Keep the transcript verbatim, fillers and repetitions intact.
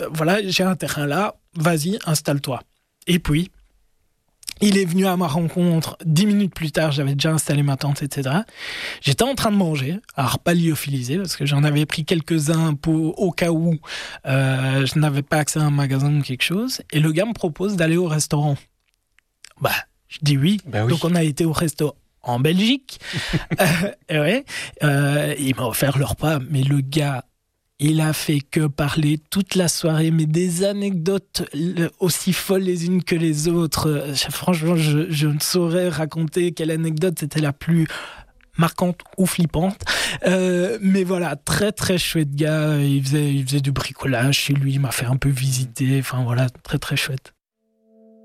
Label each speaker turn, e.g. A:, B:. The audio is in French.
A: euh, voilà, j'ai un terrain là, vas-y, installe-toi. Et puis, il est venu à ma rencontre dix minutes plus tard, j'avais déjà installé ma tente, et cetera. J'étais en train de manger, alors pas lyophilisé, parce que j'en avais pris quelques-uns pour, au cas où euh, je n'avais pas accès à un magasin ou quelque chose. Et le gars me propose d'aller au restaurant. Bah, je dis oui.
B: Bah oui.
A: Donc on a été au resto en Belgique. euh, ouais. euh, il m'a offert le repas, mais le gars... Il a fait que parler toute la soirée, mais des anecdotes aussi folles les unes que les autres. Franchement, je, je ne saurais raconter quelle anecdote c'était la plus marquante ou flippante. Euh, mais voilà, très très chouette gars. Il faisait, il faisait du bricolage chez lui, il m'a fait un peu visiter. Enfin voilà, très très chouette.